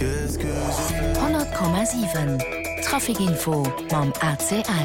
Qu'est-ce que je fais? 100,7 Trafikinfo mam ACL.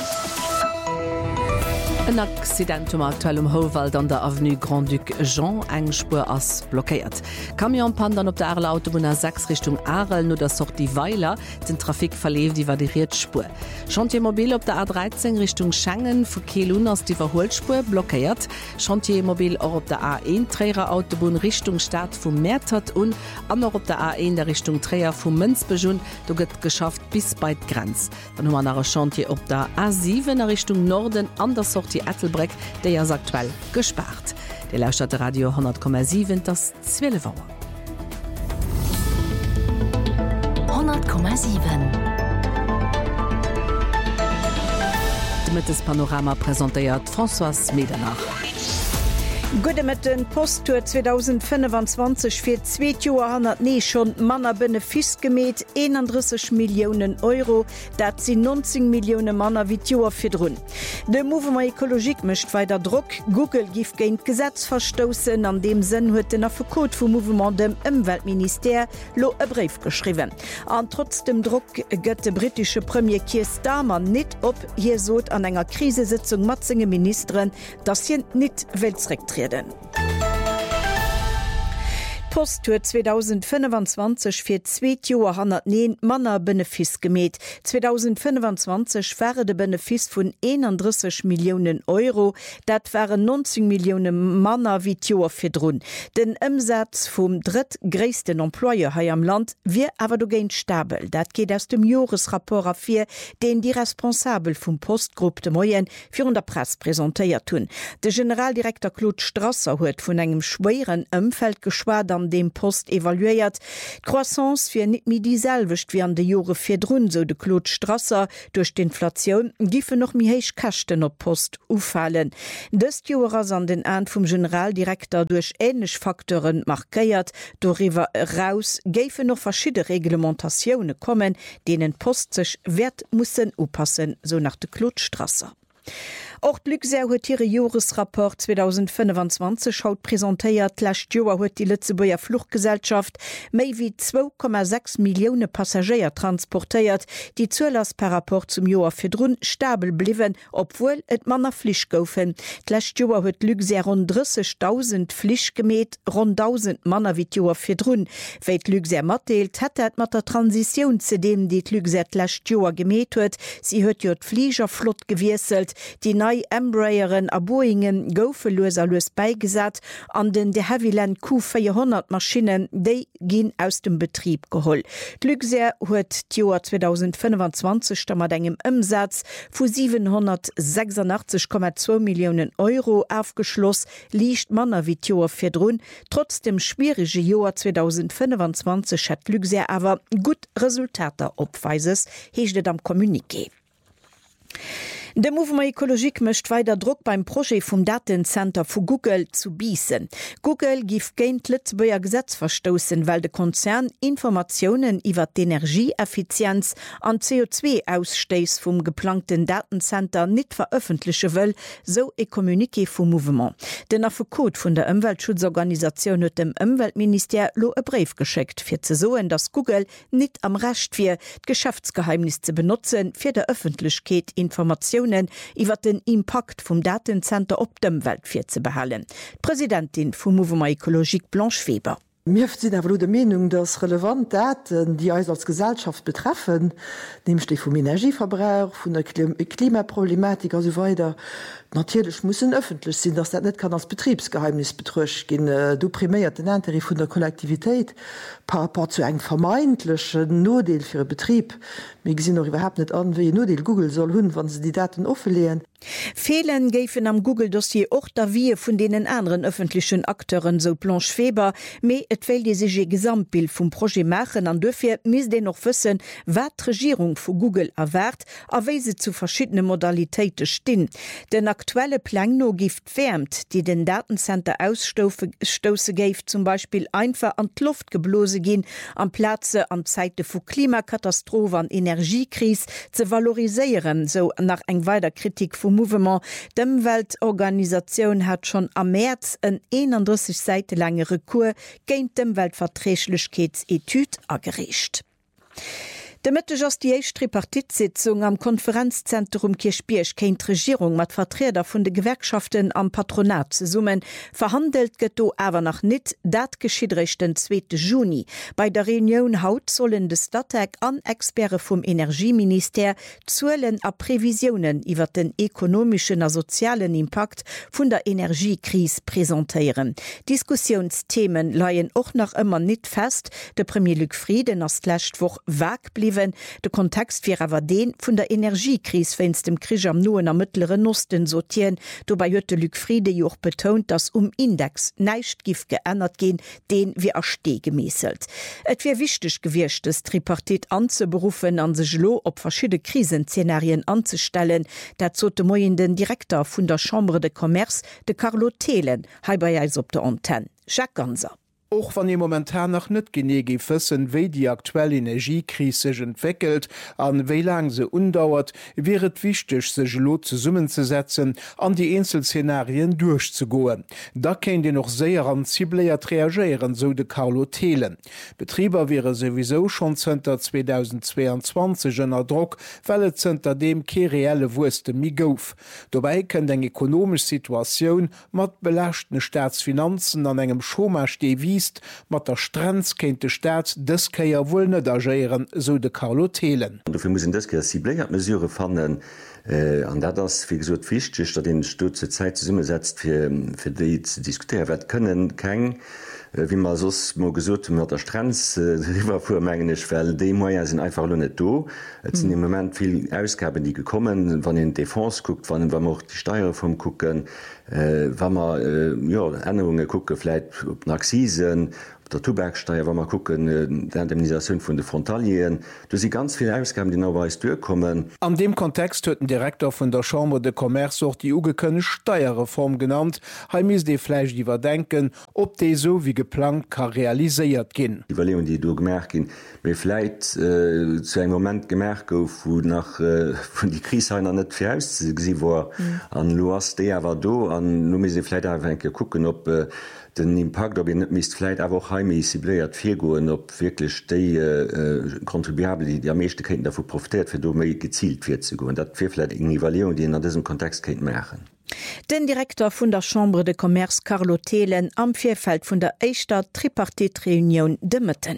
Ein Accident aktuell Howald an der Avenue Grand Duc Jean Engspur ass blockiert. Kamionpandern op der Arler Autobahn 6 Richtung Arel no der sort die Weiler den Trafik verlebt die variiert Spur. Chantiermobil op der A13 Richtung Schengen vu Kelun aus die Verholspur blockiert. Chantiermobil auch op der A1 Träger Autobahn Richtung Stadt vu Mertat und noch op der A1 der Richtung Träger vu Münzbejun do gëtt geschafft bis bei Grenz. Dann haben wir nach Chantier op der A7 der Richtung Norden an der Sortie die Ethelbreck, der ja aktuell gespart. Der Lausstadt Radio 100,7 das 12 Uhr. 100,7 Damit das Panorama präsentiert François Medernach. Gute mit den Posttour 2025 für 2 Jahre nee schon Männer Benefis gemäht 31 Millionen Euro, das sind 19 Millionen Männer wie Jahr für drin. Der Movement Ökologik mischt weiter Druck. Google gibt gegen Gesetz verstoßen, an dem Sinn hat den Afokot vom Movement dem Umweltminister lo einen Brief geschrieben. Und trotz dem Druck geht der britische Premier Keir Starmer nicht ob hier so an einer Krisesitzung mit seinen Ministern, dass hier nicht will zurücktreten. Posttour 2025 für 2 Jahre Männer Benefis gemäht. 2025 wäre der Benefis von 31 Millionen Euro. Das wären 19 Millionen Männer wie Jahr für drun. Den Umsatz vom drittgrößten Employer hier am Land wird aber dagegen stabil. Das geht aus dem Jahresrapport A4, den die Responsable vom Postgruppe de Moyen für der Presse präsentiert tun. Der Generaldirektor Claude Strasser hat von einem schweren Umfeld geschwärmt, dem Post evaluiert. Croissance für nicht mehr dieselbecht wie an de Jahre vierdrun, so de Claude Strasser. Durch die Inflation gife noch mehr heich Kasten op Post auffallen. Das Jahr ist an den Ende vom Generaldirektor durch ähnliche Faktoren markiert. Darüber raus gife noch verschiedene Reglementationen kommen, denen Post sich wert müssen aufpassen, so nach de Claude Strasser. Auch die Luxair hat ihre Jahresrapport 2025 haut präsentiert. Letztes Jahr hat die Lützeburger Fluchtgesellschaft mehr wie 2,6 Millionen Passagiere transportiert. Die Zulass per Rapport zum Jahr für drun stabil blieben, obwohl et Männer Pflicht gaufen. Letztes Jahr hat Luxair rund 30.000 Pflicht gemäht, rund 1.000 Männer wie Jahr für drun. Weil Luxair mitteilt, hat er mit der Transition zu dem, die Luxair letztes Jahr gemäht hat. Sie hat ja die Fliegerflott gewechselt, die Embrayeren a Boeingen goufeloser los beigesat an den de Havilland Q400 Maschinen déi ginn aus dem Betrieb geholl. Luxair huet Joar 2025 stammer engem Umsatz vu 786,2 Millionen Euro aufgeschloss, liicht Manner wie Joar firdrun. Trotz dem schwierige Joar 2025 hat Luxair awer gut Resultater opweises, heeschtet am Kommuniqué. Der Movement Ökologik möchte weiter Druck beim Projekt vom Datencenter von Google zu bieten. Google gibt gegen Lützeburger Gesetz verstoßen, weil der Konzern Informationen über die Energieeffizienz und CO2-Ausstoß vom geplanten Datencenter nicht veröffentlichen will, so ein Kommuniqué vom Movement. Der Afokot von der Umweltschutzorganisation hat dem Umweltminister einen Brief geschickt, für zu sagen, dass Google nicht am Recht für Geschäftsgeheimnis zu benutzen, für die Öffentlichkeit Informationen über den Impact vom Datencenter op dem Weltfir zu behalen. Präsidentin vom Movement Ökologik Blanche Weber. Wir sind aber der Meinung, dass relevante Daten, die uns als Gesellschaft betreffen, nämlich vom Energieverbrauch, von der Klimaproblematik und so weiter, natürlich müssen öffentlich sein, dass das nicht kann als Betriebsgeheimnis betrücht gehen. Du primiert den Anteil von der Kollektivität par rapport zu einem vermeintlichen Notdeel für den Betrieb. Wir sehen noch überhaupt nicht an, wie Notdeel Google soll haben, wenn sie die Daten offenlegen. Fehlen gäfen am Google-Dossier auch da wie von den anderen öffentlichen Akteuren, so Blanche Weber, mais et will die sich ein Gesamtbild vom Projekt machen, und dafür müssen die noch wissen, was die Regierung von Google erwartet, und wie sie zu verschiedenen Modalitäten stehen. Den aktuelle Plan no gibt wärmt, die den Datencenter ausstoßen gibt, zum Beispiel einfach an die Luft geblasen gehen, an Plätze an Zeiten von Klimakatastrophen und Energiekrise zu valorisieren, so nach einer weiteren Kritik vom Movement. Die Umweltorganisation hat schon am März einen 31 Seiten langen Rekurs gegen géint dem Weltverträglichkeitsetyd agerecht. Damit ass die Tripartitsitzung am Konferenzzentrum Kirchbierg kéint Regierung mat Vertreter vun de Gewerkschaften am Patronat ze summen, verhandelt gëtt do awer nach net, dat geschiedrecht den 2. Juni. Bei der Reunion haut sollen de Stadtteig an Experte vum Energieminister zuelen a Prävisionen iwwer den ekonomischen a sozialen Impact vun der Energiekrise präsentéieren. Diskussionsthemen laien och nach ëmmer net fest, de Premier Luc Frieden ass lächtwoch wag blieb. De Kontext fir awer den vun der Energiekris wennns dem Krich am Noen am Mittleren Osten sortieren, dobei huete Luc Friede joch betont, dass Index neicht gif geändert gin, den wie erste gemeselt. Et wär wichtig gewircht, das Tripartit anzuberufen, an sech lo op verschiedene Krisenszenarien anzustellen, dat zo de moienden Direktor vun der Chambre de Commerce de Carlo Thelen, heibeis op der Antenne. Jacques Ganser. Auch wann ihr momentan noch net genegi fëssen, wéi die aktuelle Energiekrise sich entwickelt, an wéi lang se undauert, wäret wichtig, sech lo zu summen zu setzen, an die Einzelszenarien durchzugoen. Da kennt ihr noch sehr an zibleiert reagieren, so de Carlo Thelen. Betrieber wäre sowieso schon zunter 2022 ënner Druck, weil et zunter dem ke reelle Wuste mi gouf. Dabei kann eng ekonomisch Situation mat belächten Staatsfinanzen an engem Chômage wie mat der Stranz kennt de Staat des keier wohl net agieren, so de Carlo Thelen. Dafür muss das Sibleiert mesure fannen an dat das wie gesot fichte, dat den Stuze Zeit zu summe setzt fir de zu diskutieren wat können keng wie man sos mo gesot mat der Stranz war vormengenech well de Moier sind einfach lo net do. Et sind im moment viel Ausgaben die gekommen, wann den Defense guckt, wann auch die Steuer vom gucken, wann man Änderungen gucke vielleicht op Naxisen, der Tubergsteuer, wann man gucken der Indemnisation von de Frontalien. Du sie ganz viele Ausgaben, die nochweis durchkommen. An dem Kontext huet den Direktor von der Chambre de Commerce auch die ugekönne Steuerreform genannt, hemis de Fleisch die denken, ob de so wie geplant kann realisiert gin. Die Überlegung, die du gemerkt gin, mir vielleicht zu einem Moment gemerkt gouf, wo nach von die Krise net fir aus war an Loas de war do an no se vielleicht enke gucken ob den Impact ob net mis vielleicht auch heimi sibleiert 4 goen op wirklich de Kontribuabel, die am meeste Kind davon profitiert, fir do méi gezielt 40 go. Dat firfleit eng Evaluierung, die in diesem Kontext kennt machen. Den Direktor vun der Chambre de Commerce Carlo Thelen am Vierfeld vun der Eichter Tripartitreunion dëmmeten.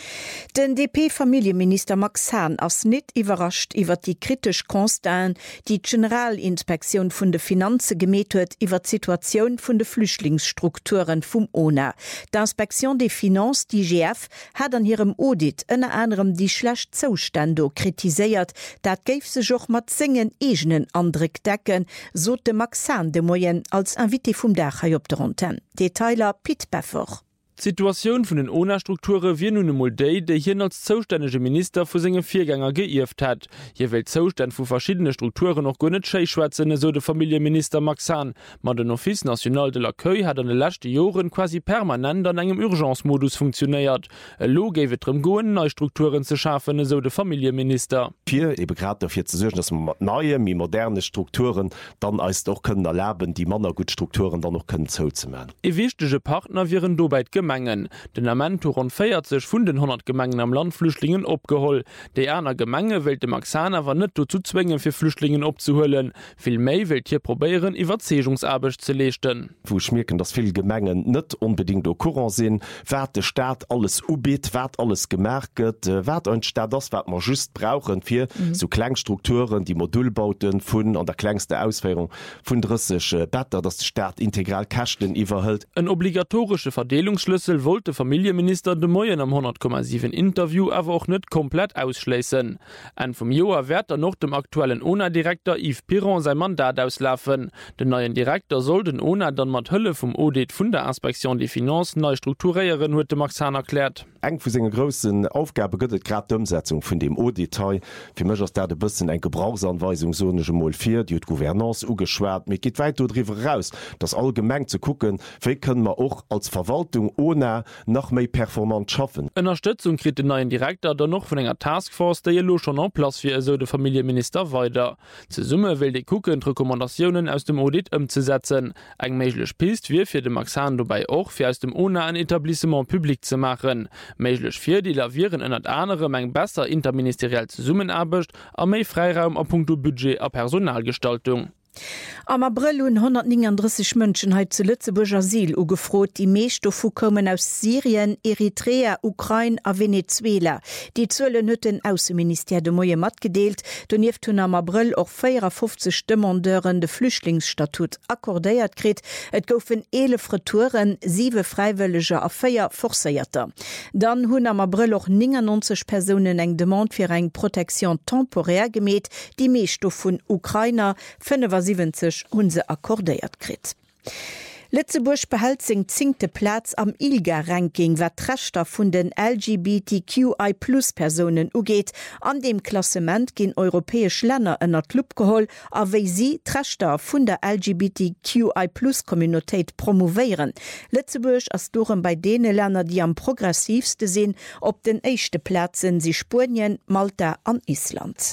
Den DP-Familienminister Max Hahn ass net iwwerrascht iwwer die kritisch Konstan, die Generalinspektion vun de Finanze gemet huet iwwer d'Situation vun de Flüchtlingsstrukturen vum ONA. D'Inspektion des Finances, die IGF, hat an ihrem Audit ënner anderem die schlecht Zoustando kritiséiert, dat geif se joch mat zingen egenen Andrik decken, so de Max Hahn de Moyen als Invité vum Dachai op der Antenne. Detailer Piet Beffer. Situation vun den ONA-Strukture wie nun Moldei, der hier als zouständische Minister vu senge Viergänger geirft hat. Hier will Zustand vu verschiedene Strukturen noch gonnet scheichschwatzenne, so de Familienminister Max Hahn. Ma den Office National de l'Accueil hat an de lachte Joren quasi permanent an engem Urgenzmodus funktioniert. Lo gewet rem goen neue Strukturen ze schaffen, so de Familienminister. Hier eben gerade dafür zu sorgen, dass man neue, wie moderne Strukturen dann als doch können erlauben, die Mannergutstrukturen dann noch können zuzumachen. E wichtige Partner wären dobei Gemengen. Den Amentoron feiert sich vun den 100 Gemengen am Land Flüchtlingen opgeholl. De Äner Gemenge wählt dem Maxana war net zu zwingen für Flüchtlingen opzuhöllen. Viel méi wild hier probieren, Überzeungsarbeit zu lechten. Wo schmirken, dass viel Gemengen net unbedingt o Courant sinn, wat de Staat alles ubit, wat alles gemerket, wat ein Staat das wat man just brauchen fir so Kleinstrukturen, die Modulbauten vun an der kleinste Ausführung vun russische Better, dass der Staat integral Kachten iwwerhält. Ein obligatorische Verdelungsschlüssel wollte Familienminister de Moyen am 100,7 Interview aber auch nicht komplett ausschließen. Ein vom Joa wird noch dem aktuellen ONA-Direktor Yves Piron sein Mandat auslaufen. Den neuen Direktor soll den ONA dann mit Hölle vom Audit von der Inspektion des Finanzen neu strukturieren, wurde Max Hahn erklärt. eng vu senger großen Aufgabe gëtt grad d'Umsetzung vun dem O-Detail fir Mchers der de bëssen eng Gebrauchsanweisung sonege Mol 4 Di Gouvernance ugeschwert mé geht weit driwer raus das allgemeng zu gucken wie können wir auch als Verwaltung ohne noch méi performant schaffen. Unterstützung krit den neuen Direktor der noch vun enger Taskforce der jelo schon an Platz fir eso de Familienminister weiter. Ze Summe will de gucken Rekommandationen aus dem Audit umzusetzen. Eg meiglech Pist wie fir de Maxan dabei auch fir aus dem ohne ein Etablissement publik zu machen. Meiglech fir die lavieren ënnert anderem eng besser interministeriell zu Summen abecht a méi Freiraum a puncto Budget a Personalgestaltung. Am April hun 139 Mënschen heit zu Lützeburg Asyl ugefrot, die meeschte vu kommen aus Syrien, Eritrea, Ukraine a Venezuela. Die Zölle nutten Außenminister de Moie mat gedeelt, donieft hun am April och 54 Demandeuren de Flüchtlingsstatut akkordéiert krit, et goufen 11 Retouren, 7 Freiwillige a 4 Forsäierter. Dann hunn am April och 99 Personen eng Demand fir eng Protektion temporär gemet, die meeschte vun Ukrainer 75 hunse akkordéiert krit. Lützeburg behält seg 10. Platz am ILGA-Ranking, wat d'Rechter vun den LGBTQI+-Personen ugeet. An dem Klassement ginn europäesch Länner ënner Club geholl, aéi sie d'Rechter vun der LGBTQI+-Communitéit promoveieren. Lützeburg ass dorem bei dene Länner, die am progressivste sinn, op den éischte Plätzen si Spurien, Malta an Island.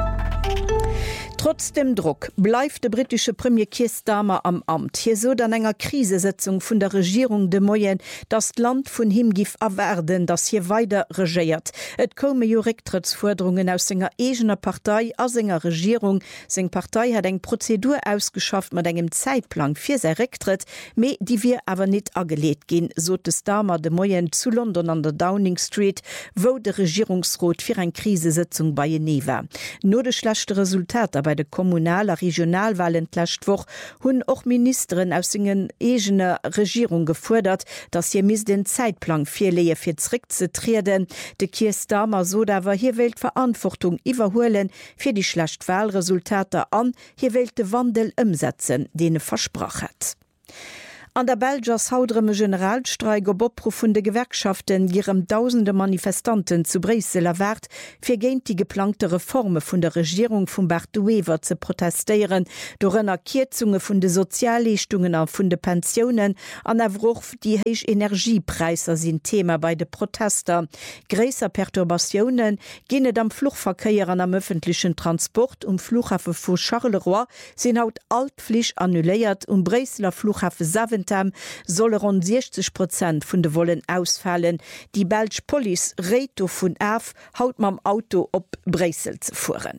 Trotz dem Druck bleibt der britische Premier Keir Starmer am Amt. Hier so dann enger Krisesetzung von der Regierung de Moyen, das Land von him gif erwerden, das hier weiter regiert. Et komme jo Rücktrittsforderungen aus senger eigener Partei aus senger Regierung. Seng Partei hat eng Prozedur ausgeschafft mit engem Zeitplan für sein Rücktritt, me die wir aber nicht angelegt gehen, so des Starmer de Moyen zu London an der Downing Street, wo der Regierungsrat für eine Krisesetzung bei Geneva. Nur das schlechte Resultat aber bei de kommunaler Regionalwahlen lächtwoch hunn och Ministerin aus singen egener Regierung gefordert, dass hier mis den Zeitplan fir leie fir zrick ze treden. De Keir Starmer so dawer hier wählt Verantwortung iwwerhoelen fir die Schlechtwahlresultate an, hier wählt de Wandel umsetzen, den er versprach hat. An der Belgers haudreme Generalstreik op Opruf vun de Gewerkschaften girem tausende Manifestanten zu Bresel erwert, fir géint die geplante Reforme vun der Regierung vum Bart de Wever ze protestieren, dorënner Kierzunge vun de Sozialleistungen an vun de Pensionen an erwroch die heich Energiepreiser sind Thema bei de Protester. Gräser Perturbationen ginnet am Fluchverkeier an am öffentlichen Transport Flughafe vu Charleroi sinn haut altpflich annuléiert Breseler Flughafe Saven solle rund 60% vun de Wollen ausfallen. Die Belg Police Reto vun Erf haut mam Auto op Bresel zu fuhren.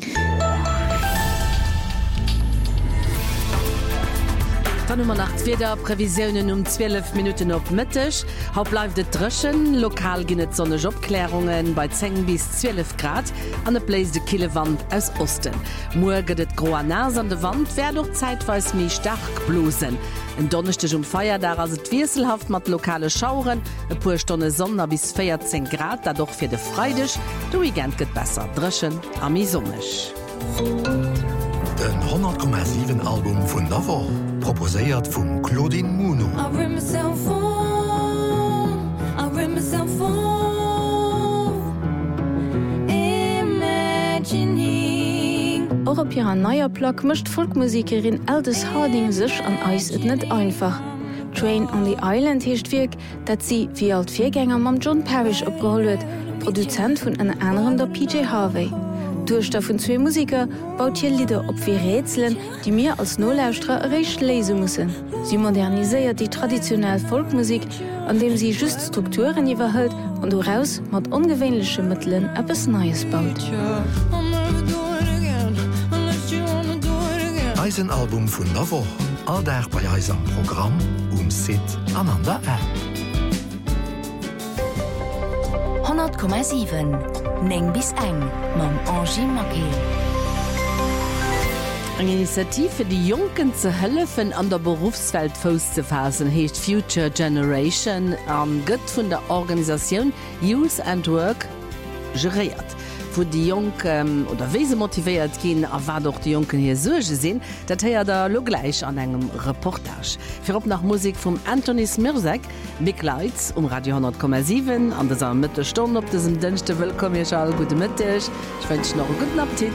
Dann immer nach wieder Prävisionen 12 Minuten op Mittech. Haupt bleibt et dreschen, lokal ginnet sonne Jobklärungen bei 10 bis 12 Grad an der bläste Killewand aus Osten. Morgen et groer Nas an de Wand, wer doch zeitweis mi stark blosen. En Donnerstag Feier da as et wieselhaft mat lokale Schauren, e puer Stonne Sonne bis 14 Grad, dadurch fir de Freidech, du Weekend gët besser dreschen ami sonnech. Den 100,7 Album vun Navo proposéiert vum Claudine Muno. Op ihrer neuer Plack mischt Folkmusikerin Aldous Harding sech an Eis et net einfach. Train on the Island hecht wirk, dat sie wie alt Viergänger mam John Parrish opgeholet, Produzent vun en anderen der PJ Harvey. Durchstoff vun 2 Musiker baut hier Lieder op wie Rätseln, die mir als Nolauustra recht lesen mussssen. Sie moderniseiert die traditionelle Folkmusik, an dem sie just Strukturen iwwerhält und daraus mat ungewöhnliche Mitteln etwas Neues baut. Eisenalbum vun Navo, all der bei Eisam Programm Sit an an der App. 100,7 Neng bis eng mam Angie Maké. Eine Initiative, die Jungen zu helfen, an der Berufswelt Fuß zu fassen, heißt Future Generation, gött von der Organisation Youth and Work geriert. wo die Jungen oder wese motiviert gehen, war doch die Jungen hier Suge sehen, dat ja da lo gleich an engem Reportage. Für op nach Musik vom Anthony Smirzek, Big Lights Radio 10,7 an der Mittelstunde op diesem Dünchte willkommen ihr all gute Mittag. Ich wünsche noch einen guten Appetit.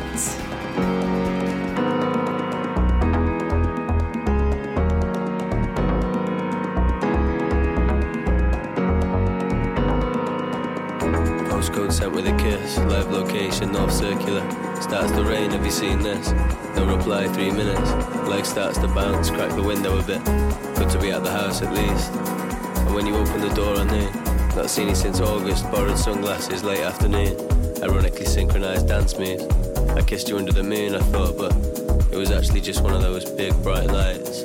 Postcode sent with a kiss, live location off circular. Starts to rain, have you seen this? No reply, 3 minutes. Leg starts to bounce, crack the window a bit. Good to be at the house at least. And when you open the door, I knew. Not seen you since August, borrowed sunglasses late afternoon. Ironically synchronized dance moves. I kissed you under the moon, I thought, but it was actually just one of those big bright lights.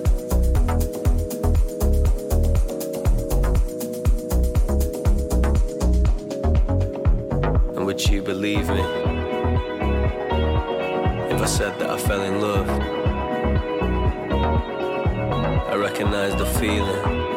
And would you believe me if I said that I fell in love? I recognized the feeling